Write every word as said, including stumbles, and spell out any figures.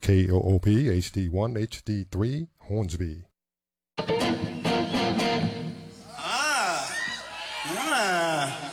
K O O P H D one H D three Hornsby. Ah, ah.